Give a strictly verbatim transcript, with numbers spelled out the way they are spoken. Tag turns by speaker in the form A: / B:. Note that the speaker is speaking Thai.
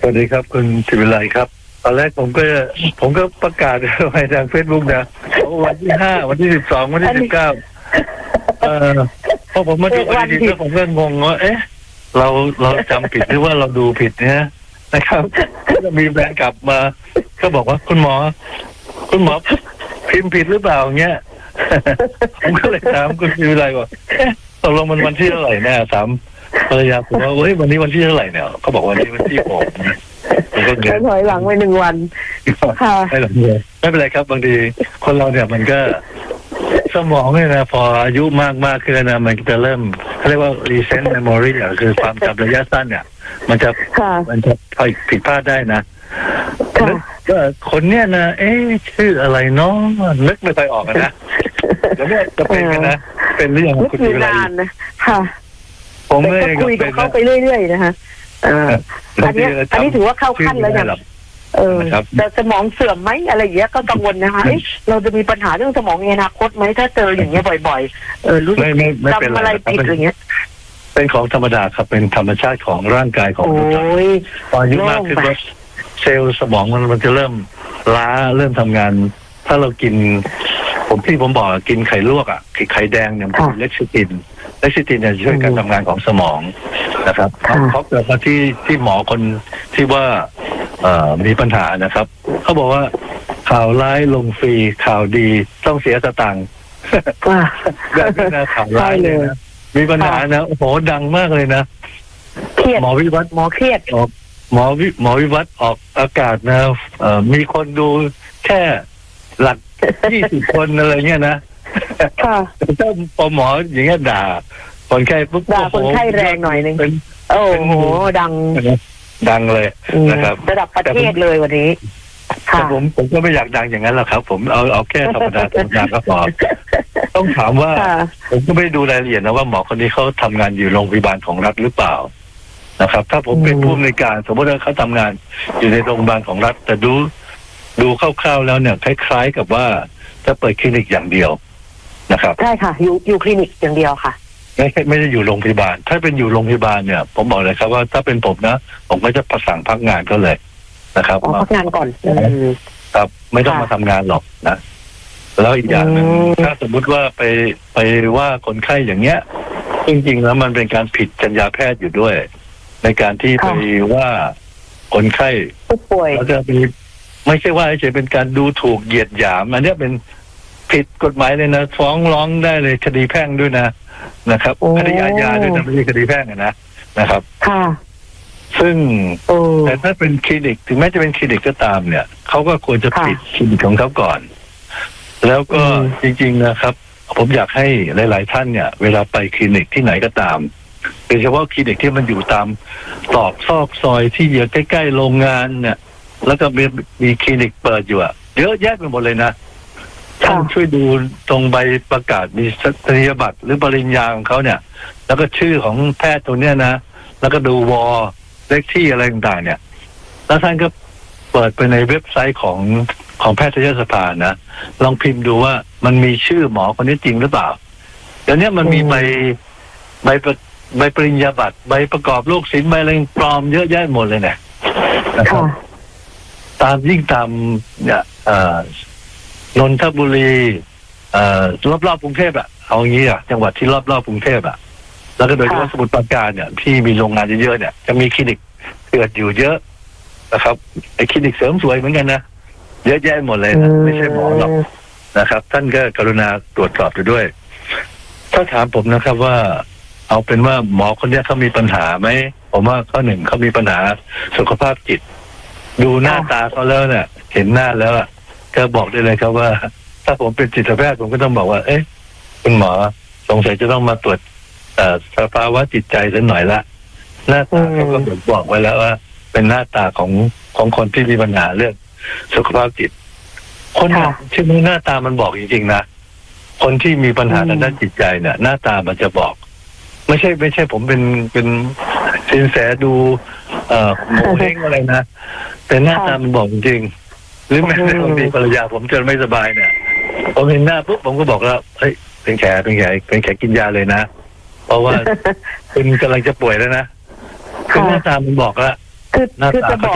A: วัสดีครับคุณศิวิไลครับตอนแรกผมก็ผมก็ประกาศไว้ทางเฟซบุ๊กนะวันที่ห้าวันที่สิบสองวันที่สิบเก้าเออพอผมมาดูดีๆแล้วผมก็งงว่าเอ๊ะเราเราจำผิดหรือว่าเราดูผิดเนี่ยนะครับก็มีแฟนกลับมาก็บอกว่าคุณหมอคุณหมอพิมพ์ผิดหรือเปล่าเงี้ยผมก็เลยถามคุณศิวิไลว่าตกลงมันวันที่เท่าไหร่แน่ถามภรรยาผมว่าเฮ้ยวันนี้วันที่เท่าไหร่เนี่ยเขาบอกวันนี้วันที่หกผมก็เดิน
B: ถอยหลังไปหนึ่งวันค่ะ
A: ไม่หลังเลยไม่เป็นไรครับบางทีคนเราเนี่ยมันก็สมองเนี่ยนะพออายุมากมากขึ้นนะมันจะเริ่มเขาเรียกว่า recent memory อ่ะคือความจำระยะสั้นเนี่ยมันจะมันจะผิดพลาดได้นะก็คนเนี้ยนะเอ๊ะชื่ออะไรเนาะนึกไม่ค่อยออกนะแล้วเนี่ยจะเป็นกันนะเป็นหรือยังคุณศิวิไล
B: นะค่ะ
A: ผมเอง
B: ก็คุยกับเขาไปเรื่อยๆนะคะอันนี้อันนี้ถือว่าเข้าขั้นแล้วอย่างเออแต่สมองเสื่อมไหมอะไรอย่างเงี้ยก็กังวลนะคะเราจะมีปัญหาเรื่องสมองในอนาคตไหมถ้าเจออย่างเงี้ยบ่อยๆเออรู้สึกจำอะไรผิดอะไรเงี้ย
A: เป็นของธรรมดาครับเป็นธรรมชาติของร่างกายของมนุษย์พออายุมากขึ้นเซลล์สมองมันมันจะเริ่มล้าเริ่มทำงานถ้าเรากินผมที่ผมบอกกินไข่ลวกอ่ะไข่แดงเนี่ยมันเลคซิตินเลคซิตินเนี่ยช่วยการทำงานของสมองนะครับเขาเกิดมาที่ที่หมอคนที่ว่าเอ่อมีปัญหานะครับเขาบอกว่าข่าวร้ายลงฟรีข่าวดีต้องเสียสตางค์แบบนี้นะข่าวร้ายเลยนะมีปัญหานะโอ้โหดังมากเลยนะหมอวิวัฒน์
B: หมอเครียด
A: หมอวิหมอวิวัฒน์ออกอากาศนะเอ่อมีคนดูแค่หลักยี่สิบคนอะไรเงี้ยนะ
B: ค่ะ
A: ถ้าพอหมออย่างเงี้ยด่าคนไข้ปุ๊บ
B: ด่าคนไข้แรงหน่อยนึงโอ้โหดัง
A: ดังเลยนะครับ
B: ระดับประเทศเลยวันนี้
A: แต่ผมผมก็ไม่อยากดังอย่างนั้นหรอกครับผมเอาเอาแค่ธรรมดาธรรมดาก็พอต้องถามว่าผมก็ไม่ดูรายละเอียดนะว่าหมอคนนี้เขาทำงานอยู่โรงพยาบาลของรัฐหรือเปล่านะครับถ้าผมเป็นผู้อำนวยการสมมติว่าเขาทำงานอยู่ในโรงพยาบาลของรัฐแต่ดูดูคร่าวๆแล้วเนี่ยคล้ายๆกับว่าจะเปิดคลินิกอย่างเดียวนะครับ
B: ใช่ค่ะอยู่อยู่คลินิกอย่างเดียวค่ะ
A: ไม่ไม่ได้อยู่โรงพยาบาลถ้าเป็นอยู่โรงพยาบาลเนี่ยผมบอกเลยครับว่าถ้าเป็นผมนะผมก็จะประสานพักงานก็เลยนะครับ
B: พักงานก่อน
A: ครับไม่ต้องมาทำงานหรอกนะแล้วอีกอย่างหนึ่งถ้าสมมุติว่าไปไปว่าคนไข้อย่างเงี้ยจริงๆแล้วมันเป็นการผิดจรรยาแพทย์อยู่ด้วยในการที่ไปว่าคนไข้
B: ผู้ป่วย
A: แล้วจะมีไม่ใช่ว่าจะเป็นการดูถูกเหยียดหยามอันนี้เป็นผิดกฎหมายเลยนะฟ้องร้องได้เลยคดีแพ่งด้วยนะนะครับคดีอาญาด้วยนะไม่ใช่คดีแพ่งนะนะครับ
B: ค่ะ
A: ซึ่งแต่ถ้าเป็นคลินิกถึงแม้จะเป็นคลินิกก็ตามเนี่ยเขาก็ควรจะปิดคลินิกของเขาก่อนแล้วก็จริงๆนะครับผมอยากให้หลายๆท่านเนี่ยเวลาไปคลินิกที่ไหนก็ตามโดยเฉพาะคลินิกที่มันอยู่ตามตรอกซอกซอยที่อยู่ใกล้ๆโรงงานเนี่ยแล้วก็มีมีคลินิกเปิดอยู่อะเยอะแยะไปหมดเลยนะท่านช่วยดูตรงใบประกาศมีสัญญาบัตรหรือปริญญาของเขาเนี่ยแล้วก็ชื่อของแพทย์ตัวเนี้ยนะแล้วก็ดูวอเลขที่อะไรต่างๆเนี่ยแล้วท่านก็เปิดไปในเว็บไซต์ของของแพทยสภานะลองพิมพ์ดูว่ามันมีชื่อหมอคนนี้จริงหรือเปล่าเดี๋ยวนี้มันมีใบใบใบปริญญาบัตรใบประกอบโรคศิลป์ใบอะไรปลอมเยอะแยะหมดเลยเนี่ยนะครับตามยิ่งตามเนี่ยนนทบุรีรอบๆกรุงเทพอะเอางี้อะจังหวัดที่รอบๆกรุงเทพอะแล้วก็โดยเฉพาะสมุทรปราการเนี่ยที่มีโรงงานเยอะๆเนี่ยจะมีคลินิกเกิดอยู่เยอะนะครับไอ้คลินิกเสริมสวยเหมือนกันนะเยอะแยะหมดเลยนะไม่ใช่หมอหรอกนะครับท่านก็กรุณาตรวจสอบดูด้วยถ้าถามผมนะครับว่าเอาเป็นว่าหมอคนนี้เขามีปัญหาไหมผมว่าข้อหนึ่งเขามีปัญหาสุขภาพจิตดูหน้าตาเขาแล้วเนี่ยเห็นหน้าแล้วก็บอกได้เลยครับว่าถ้าผมเป็นจิตแพทย์ผมก็ต้องบอกว่าเอ๊ะคุณหมอสงสัยจะต้องมาตรวจสภาวะจิตใจสักหน่อยละหน้าตาเขาก็บอกไว้แล้วว่าเป็นหน้าตาของของคนที่มีปัญหาเรื่องสุขภาพจิตคนที่มีหน้าตามันบอกจริงๆนะคนที่มีปัญหาทางด้านจิตใจเนี่ยหน้าตามันจะบอกไม่ใช่ไม่ใช่ผมเป็นเป็นสินแสดูเอ่อโมเห้งอะไรนะแต่หน้าตามันบอกจริงหรือแม้แต่บางทีภรรยาผมเจอไม่สบายเนี่ยผมเห็นหน้าปุ๊บผมก็บอกแล้วเฮ้ยเป็นแขเป็นแขเป็นแขกินยาเลยนะเพราะว่าคุณกำลังจะป่วยแล้วนะคือหน้าตามันบอกแล้ว
B: คือคือจะบอก